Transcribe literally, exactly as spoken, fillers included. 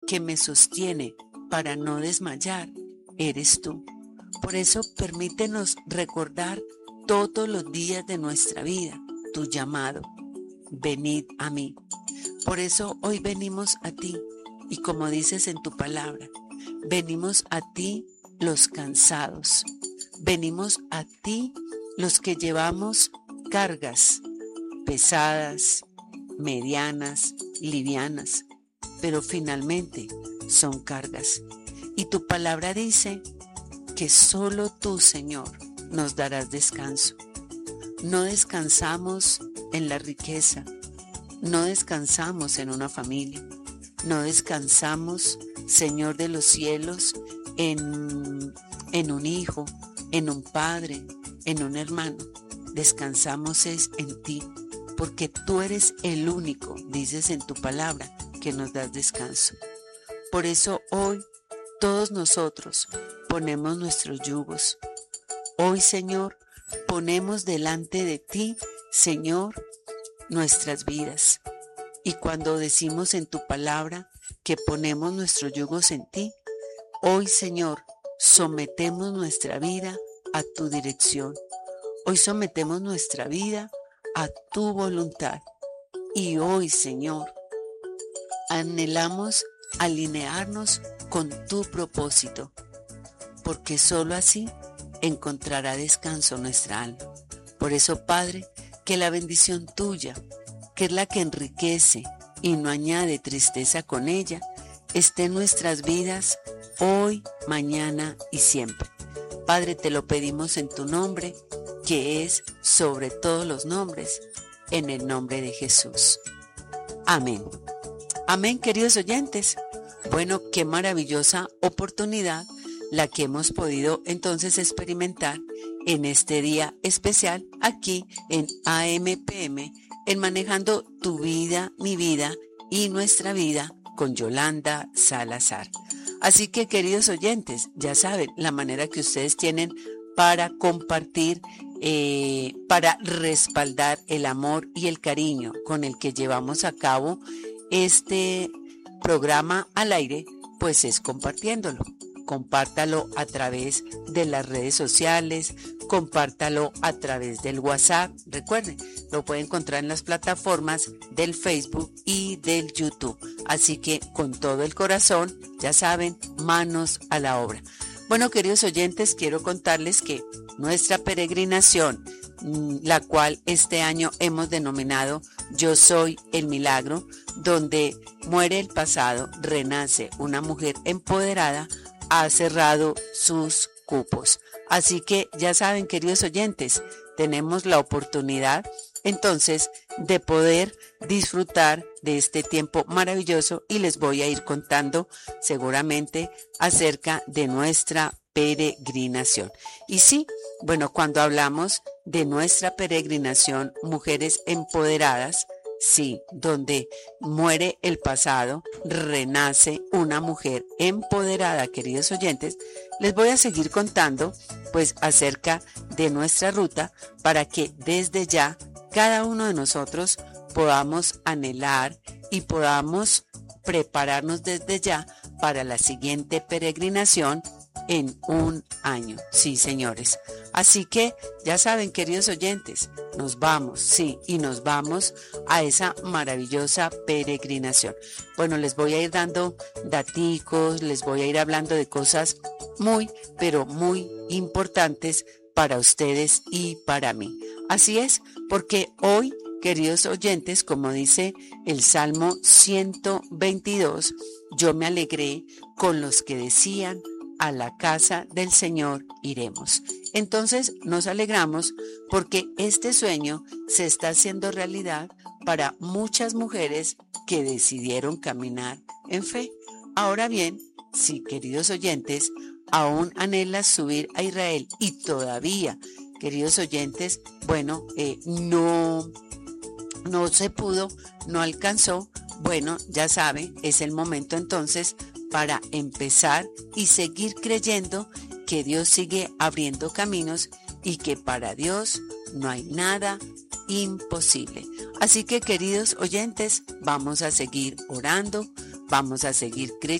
que me sostiene para no desmayar, eres tú. Por eso permítenos recordar todos los días de nuestra vida tu llamado. Venid a mí. Por eso hoy venimos a ti y como dices en tu palabra, venimos a ti los cansados. Venimos a ti los que llevamos cargas pesadas, medianas, livianas, pero finalmente son cargas. Y tu palabra dice que solo tú, Señor, nos darás descanso. No descansamos en la riqueza, no descansamos en una familia, no descansamos, Señor de los cielos, en, en un hijo, en un padre, en un hermano. Descansamos es en ti, porque tú eres el único, dices en tu palabra, que nos das descanso. Por eso hoy todos nosotros ponemos nuestros yugos. Hoy, Señor, ponemos delante de ti, Señor, nuestras vidas. Y cuando decimos en tu palabra que ponemos nuestros yugos en ti, hoy, Señor, sometemos nuestra vida a tu dirección. Hoy sometemos nuestra vida a tu voluntad. Y hoy, Señor, anhelamos alinearnos con tu propósito, porque solo así encontrará descanso nuestra alma. Por eso, Padre, que la bendición tuya, que es la que enriquece y no añade tristeza con ella, esté en nuestras vidas hoy, mañana y siempre. Padre, te lo pedimos en tu nombre, que es sobre todos los nombres, en el nombre de Jesús. Amén. Amén, queridos oyentes. Bueno, qué maravillosa oportunidad la que hemos podido entonces experimentar en este día especial aquí en A M P M, en Manejando tu vida, mi vida y nuestra vida con Yolanda Salazar. Así que, queridos oyentes, ya saben la manera que ustedes tienen para compartir, eh, para respaldar el amor y el cariño con el que llevamos a cabo este programa al aire, pues es compartiéndolo. Compártalo a través de las redes sociales, compártalo a través del WhatsApp. Recuerden, lo pueden encontrar en las plataformas del Facebook y del YouTube. Así que con todo el corazón, ya saben, manos a la obra. Bueno, queridos oyentes, quiero contarles que nuestra peregrinación, la cual este año hemos denominado Yo Soy el Milagro, donde muere el pasado, renace una mujer empoderada, ha cerrado sus cupos. Así que ya saben, queridos oyentes, tenemos la oportunidad entonces de poder disfrutar de este tiempo maravilloso y les voy a ir contando seguramente acerca de nuestra peregrinación. Y sí, bueno, cuando hablamos de nuestra peregrinación, Mujeres Empoderadas, sí, donde muere el pasado, renace una mujer empoderada, queridos oyentes, les voy a seguir contando pues acerca de nuestra ruta para que desde ya cada uno de nosotros podamos anhelar y podamos prepararnos desde ya para la siguiente peregrinación en un año. Sí, señores. Así que ya saben, queridos oyentes, nos vamos, sí, y nos vamos a esa maravillosa peregrinación. Bueno, les voy a ir dando daticos, les voy a ir hablando de cosas muy, pero muy importantes para ustedes y para mí. Así es, porque hoy, queridos oyentes, como dice el Salmo ciento veintidós, yo me alegré con los que decían, a la casa del Señor iremos. Entonces nos alegramos porque este sueño se está haciendo realidad para muchas mujeres que decidieron caminar en fe. Ahora bien, si, queridos oyentes, aún anhelas subir a Israel y todavía, queridos oyentes, bueno, eh, no, no se pudo, no alcanzó, bueno, ya sabe, es el momento entonces para empezar y seguir creyendo que Dios sigue abriendo caminos y que para Dios no hay nada imposible. Así que, queridos oyentes, vamos a seguir orando, vamos a seguir creyendo.